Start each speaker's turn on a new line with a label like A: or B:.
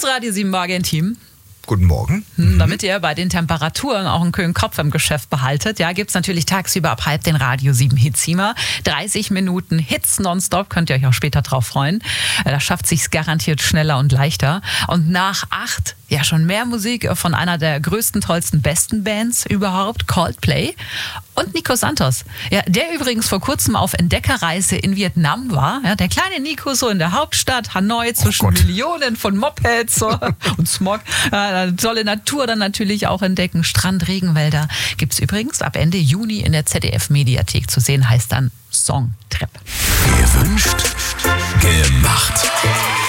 A: Das Radio 7 Morgen-Team.
B: Guten Morgen.
A: Damit ihr bei den Temperaturen auch einen kühlen Kopf im Geschäft behaltet, gibt es natürlich tagsüber ab halb den Radio 7 Hitzima. 30 Minuten Hits nonstop, könnt ihr euch auch später drauf freuen. Da schafft sich's garantiert schneller und leichter. Und nach 8 schon mehr Musik von einer der größten, tollsten, besten Bands überhaupt, Coldplay. Und Nico Santos, der übrigens vor kurzem auf Entdeckerreise in Vietnam war. Der kleine Nico so in der Hauptstadt Hanoi zwischen Millionen von Mopeds und Smog. Tolle Natur dann natürlich auch entdecken. Strand, Regenwälder gibt's übrigens ab Ende Juni in der ZDF-Mediathek zu sehen, heißt dann Songtrip.
C: Gewünscht, gemacht.